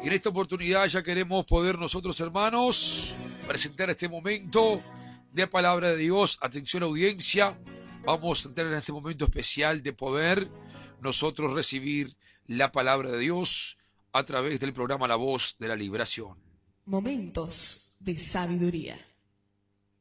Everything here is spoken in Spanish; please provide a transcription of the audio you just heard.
Y en esta oportunidad ya queremos poder nosotros, hermanos, presentar este momento de palabra de Dios. Atención, audiencia, vamos a entrar en este momento especial de poder nosotros recibir la palabra de Dios a través del programa La Voz de la Liberación. Momentos de sabiduría.